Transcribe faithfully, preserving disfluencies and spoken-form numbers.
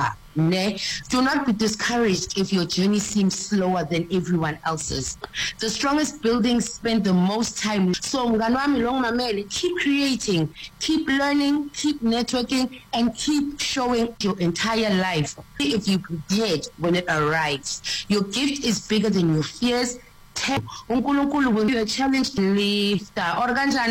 hamba. Ne? Do not be discouraged if your journey seems slower than everyone else's. The strongest buildings spend the most time. So, mngani wami long mameli, keep creating, keep learning, keep networking, and keep showing your entire life. If you prepared when it arrives, your gift is bigger than your fears. uNkulunkulu will be a challenge lifter or kanjani